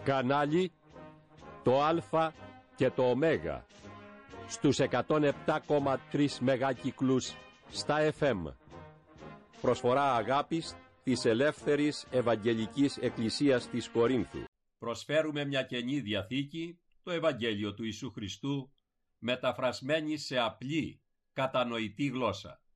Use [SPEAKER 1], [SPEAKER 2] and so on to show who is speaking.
[SPEAKER 1] Κανάλι το Α και το Ω στους 107,3 μεγάκυκλους στα FM. Προσφορά αγάπης της Ελεύθερης Ευαγγελικής Εκκλησίας της Κορίνθου. Προσφέρουμε μια Καινή Διαθήκη, το Ευαγγέλιο του Ιησού Χριστού, μεταφρασμένη σε απλή, κατανοητή γλώσσα.